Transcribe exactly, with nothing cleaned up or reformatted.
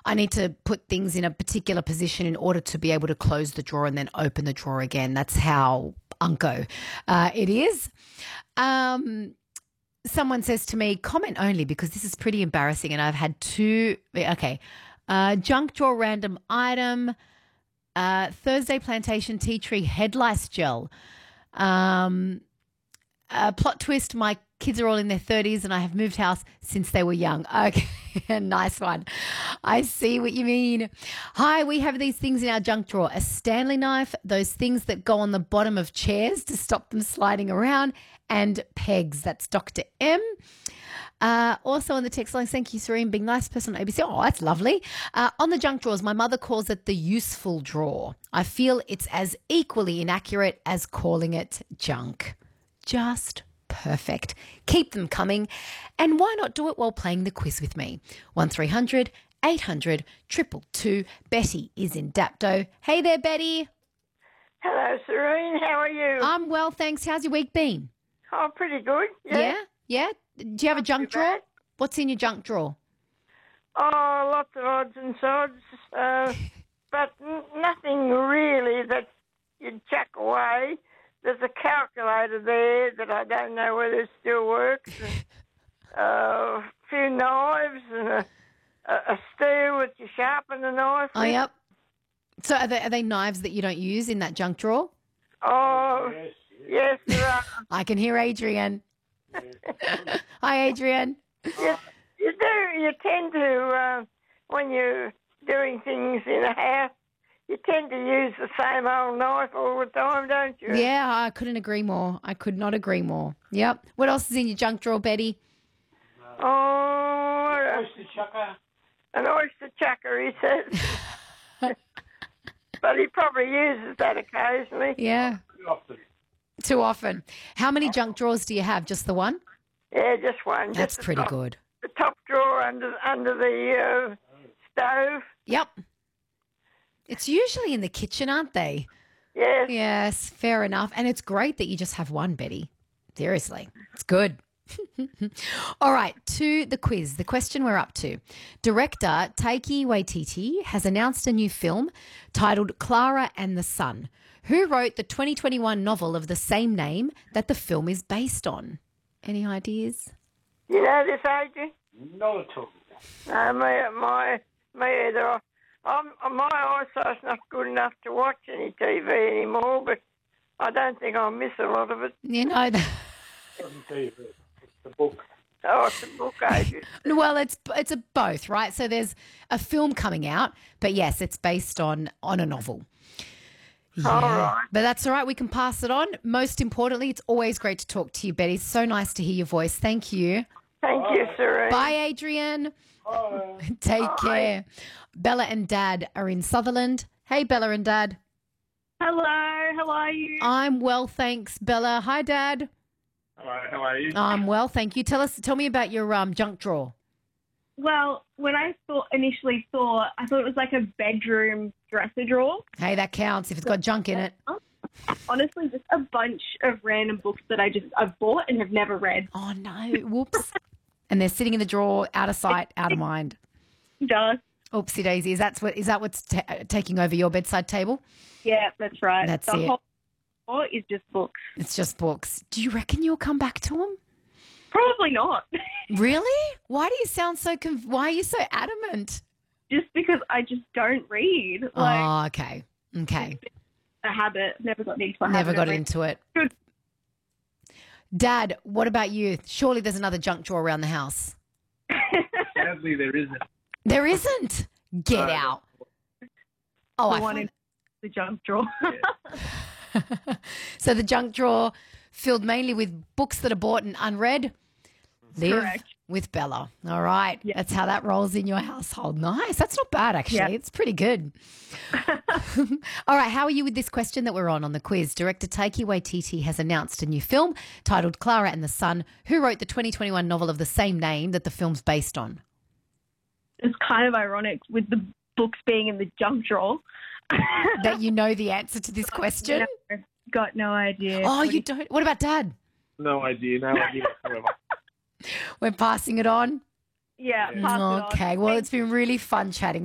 I need to put things in a particular position in order to be able to close the drawer and then open the drawer again. That's how unco uh, it is. Um, someone says to me, comment only because this is pretty embarrassing and I've had two, okay, uh, junk drawer random item, uh, Thursday Plantation tea tree head lice gel. Um, uh, plot twist, my kids are all in their thirties and I have moved house since they were young. Okay, nice one. I see what you mean. Hi, we have these things in our junk drawer. A Stanley knife, those things that go on the bottom of chairs to stop them sliding around, and pegs. That's Doctor M. Uh, also on the text line, thank you, Serene, being a nice person on A B C. Oh, that's lovely. Uh, on the junk drawers, my mother calls it the useful drawer. I feel it's as equally inaccurate as calling it junk. Just perfect. Keep them coming. And why not do it while playing the quiz with me? one three hundred eight hundred two two two. Betty is in Dapto. Hey there, Betty. Hello, Serene. How are you? I'm well, thanks. How's your week been? Oh, pretty good. Yeah. Yeah? Yeah? Do you have a junk too drawer? bad. What's in your junk drawer? Oh, lots of odds and sods, uh, but n- nothing really that you'd chuck away. There's a calculator there that I don't know whether it still works. And, uh, a few knives and a, a, a steel which you sharpen the knife Oh, with. yep. So are they, are they knives that you don't use in that junk drawer? Oh, yes, there are. I can hear Adrian. Hi, Adrian. Yes, you do. You tend to, uh, when you're doing things in a house, you tend to use the same old knife all the time, don't you? Yeah, I couldn't agree more. I could not agree more. Yep. What else is in your junk drawer, Betty? Oh, Oyster chucker. an oyster chucker, he says. But he probably uses that occasionally. Yeah. Too often. Too often. How many junk drawers do you have? Just the one? Yeah, just one. That's just the pretty top, good. The top drawer under under the uh, stove. Yep. It's usually in the kitchen, aren't they? Yes. Yes, fair enough. And it's great that you just have one, Betty. Seriously, it's good. All right, to the quiz, the question we're up to. Director Taiki Waititi has announced a new film titled Clara and the Sun. Who wrote the twenty twenty-one novel of the same name that the film is based on? Any ideas? You know this, Adrian? Not at all. No, my my me either. I'm, my eyesight's not good enough to watch any T V anymore, but I don't think I'll miss a lot of it. You know, the, Doesn't tell you, but it's the book. Oh, it's a book, Adrian. well, it's it's a both, right? So there's a film coming out, but yes, it's based on on a novel. Yeah. All right. But that's all right. We can pass it on. Most importantly, it's always great to talk to you, Betty. So nice to hear your voice. Thank you. Thank you, Serene. Bye, Adrian. Oh, Take Bye. care. Bella and Dad are in Sutherland. Hey, Bella and Dad. Hello, how are you? I'm well, thanks, Bella. Hi, Dad. hello, how are you? I'm well, thank you. Tell us, tell me about your um, junk drawer. Well, when I thought initially saw, I thought it was like a bedroom dresser drawer. Hey, that counts if it's got junk in it. Honestly, just a bunch of random books that I just I've bought and have never read. Oh no! Whoops. And they're sitting in the drawer, out of sight, out of mind. Just Oopsie daisy. Is that what? Is that what's ta taking over your bedside table? yeah, that's right. That's the it. whole drawer is just books. It's just books. Do you reckon you'll come back to them? Probably not. Really? Why do you sound so? Conv why are you so adamant? Just because I just don't read. Like oh, okay, okay. a habit. Never got into a habit. Never of got reading. into it. Good. Dad, what about you? Surely there's another junk drawer around the house. Sadly, there isn't. There isn't. Get No. out. Oh, The I one find in the junk drawer. so the junk drawer filled mainly with books that are bought and unread. Live Correct. with Bella. All right. Yeah. That's how that rolls in your household. Nice. That's not bad, actually. Yeah. It's pretty good. All right. How are you with this question that we're on on the quiz? Director Taiki Waititi has announced a new film titled Clara and the Sun. Who wrote the twenty twenty-one novel of the same name that the film's based on? It's kind of ironic with the books being in the junk drawer. That you know the answer to this question? No, got no idea. Oh, What do you don't. What about Dad? No idea, no idea whatsoever. We're passing it on. Yeah, Yeah. pass it on. Okay. Well, it's been really fun chatting.